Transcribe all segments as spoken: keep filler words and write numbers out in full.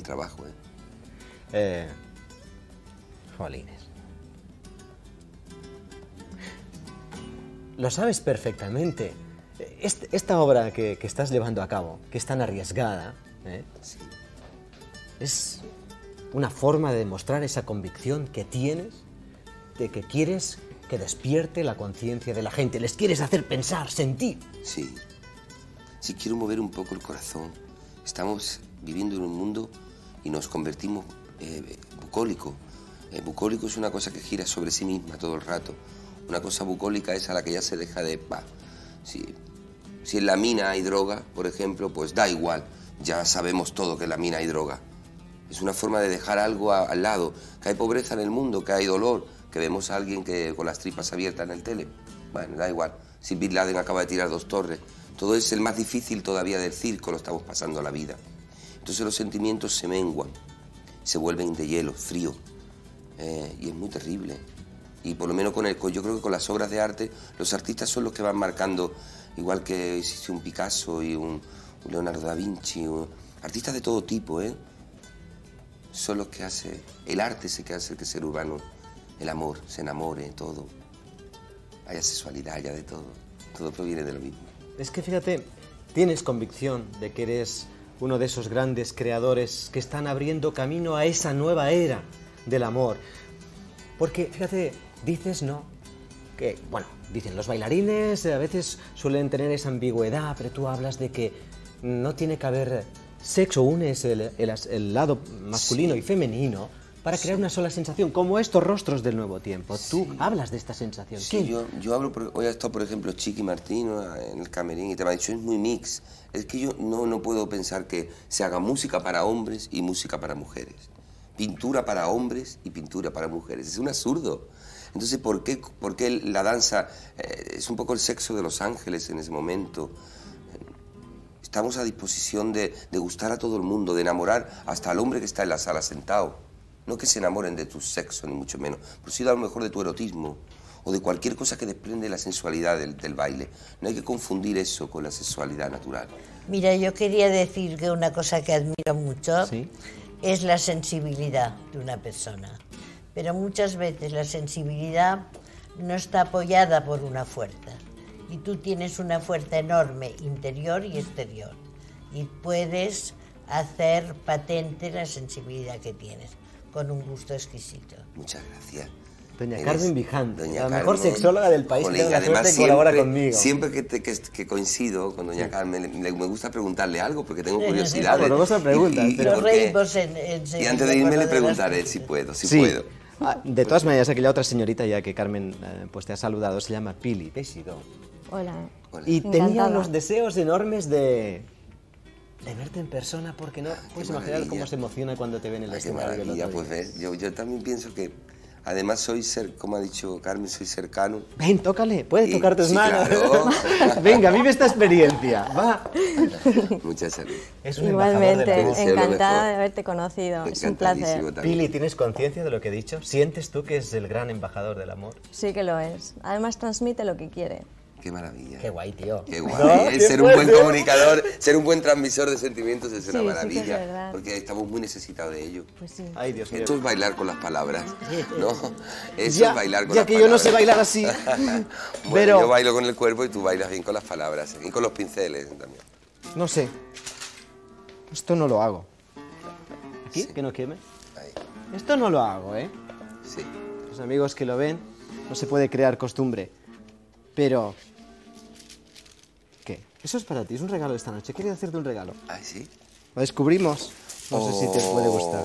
trabajo, ¿eh? Eh... Jolines. Lo sabes perfectamente. Este, esta obra que, que estás llevando a cabo, que es tan arriesgada, ¿eh? Sí. Es una forma de demostrar esa convicción que tienes, de que quieres que despierte la conciencia de la gente, les quieres hacer pensar, sentir. Sí. Sí, quiero mover un poco el corazón. Estamos viviendo en un mundo y nos convertimos eh, bucólico. Eh, bucólico es una cosa que gira sobre sí misma todo el rato. Una cosa bucólica es a la que ya se deja de... Bah, si, si en la mina hay droga, por ejemplo, pues da igual. Ya sabemos todo que en la mina hay droga. Es una forma de dejar algo a, al lado. Que hay pobreza en el mundo, que hay dolor, que vemos a alguien que con las tripas abiertas en el tele. Bueno, da igual. Si Bin Laden acaba de tirar dos torres. Todo es el más difícil todavía del circo, lo estamos pasando a la vida. Entonces los sentimientos se menguan, se vuelven de hielo, frío. Eh, y es muy terrible. Y por lo menos con el, yo creo que con las obras de arte, los artistas son los que van marcando, igual que existe un Picasso y un, un Leonardo da Vinci, un, artistas de todo tipo, ¿eh? Son los que hace, el arte es el que hace que el ser humano, el amor, se enamore, todo. Haya sexualidad, haya de todo. Todo proviene de lo mismo. Es que fíjate, tienes convicción de que eres uno de esos grandes creadores que están abriendo camino a esa nueva era del amor. Porque, fíjate, dices, ¿no? Que, bueno, dicen, los bailarines a veces suelen tener esa ambigüedad, pero tú hablas de que no tiene que haber sexo, unes el, el, el lado masculino sí. y femenino para crear sí. una sola sensación, como estos rostros del nuevo tiempo. Sí. Tú hablas de esta sensación. Sí, yo, yo hablo, por, hoy ha estado, por ejemplo, Chiqui Martino en el camerín y te me ha dicho, es muy mix. Es que yo no, no puedo pensar que se haga música para hombres y música para mujeres. Pintura para hombres y pintura para mujeres. Es un absurdo. Entonces, ¿por qué, por qué la danza eh, es un poco el sexo de los ángeles en ese momento? Estamos a disposición de, de gustar a todo el mundo, de enamorar hasta al hombre que está en la sala sentado. No que se enamoren de tu sexo, ni mucho menos, pero sí a lo mejor de tu erotismo o de cualquier cosa que desprende la sensualidad del, del baile. No hay que confundir eso con la sexualidad natural. Mira, yo quería decir que una cosa que admiro mucho ¿Sí? es la sensibilidad de una persona. Pero muchas veces la sensibilidad no está apoyada por una fuerza. Y tú tienes una fuerza enorme, interior y exterior. Y puedes hacer patente la sensibilidad que tienes, con un gusto exquisito. Muchas gracias. Doña Eres, Carmen Biján, doña la Carmen, mejor sexóloga del país, Jolín, que además siempre, siempre colabora conmigo. Siempre que, te, que, que coincido con doña sí. Carmen, le, me gusta preguntarle algo porque tengo sí, curiosidad. Sí, no se pregunta. Y, y, pero porque, en, en y antes de irme le preguntaré si puedo, si sí. puedo. Ah, de todas maneras, aquella otra señorita ya que Carmen eh, pues te ha saludado, se llama Pili Pésido. Hola. Hola. Y Encantada. Tenía unos deseos enormes de... de verte en persona, porque no puedes imaginar cómo se emociona cuando te ven en el escenario. Qué maravilla, pues ves, yo, yo también pienso que, además soy, ser, como ha dicho Carmen, soy cercano. Ven, tócale, puedes y, tocar tus sí, manos. Claro. Venga, vive esta experiencia, va. Mucha salud. Es un Igualmente, encantada de haberte conocido, es un placer. También. Pili, ¿tienes conciencia de lo que he dicho? ¿Sientes tú que es el gran embajador del amor? Sí que lo es, además transmite lo que quiere. Qué maravilla. Qué guay, tío. Qué guay. ¿No? ¿Qué ser un buen comunicador, ser un buen transmisor de sentimientos es sí, una maravilla. Sí, es porque estamos muy necesitados de ello. Pues sí. Ay, Dios mío. Esto es bailar con las palabras, ¿no? Eso ya, es bailar con ya las palabras. Ya que yo no sé bailar así. Bueno, pero... yo bailo con el cuerpo y tú bailas bien con las palabras. Y con los pinceles también. No sé. Esto no lo hago. ¿Aquí? Sí. ¿Que no queme? Ahí. Esto no lo hago, ¿eh? Sí. Los amigos que lo ven, no se puede crear costumbre. Pero... ¿qué? Eso es para ti, es un regalo de esta noche. Quería hacerte un regalo. ¿Ah, sí? Lo descubrimos. No oh, sé si te puede gustar.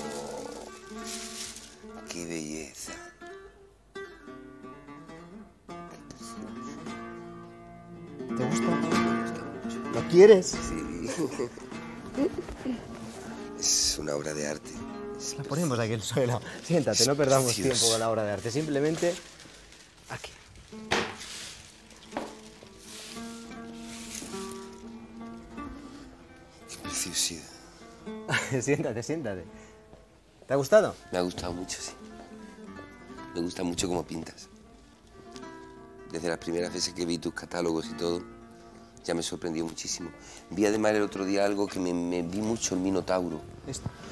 ¡Qué belleza! ¿Te gusta? Me gusta mucho. ¿Lo quieres? Sí. Es una obra de arte. Es la ponemos aquí en el suelo. Siéntate, no perdamos Dios. tiempo con la obra de arte. Simplemente aquí. Preciosidad. Siéntate, siéntate. ¿Te ha gustado? Me ha gustado mucho, sí. Me gusta mucho cómo pintas. Desde las primeras veces que vi tus catálogos y todo, ya me sorprendió muchísimo. Vi además el otro día algo que me, me vi mucho, el Minotauro. ¿Esto?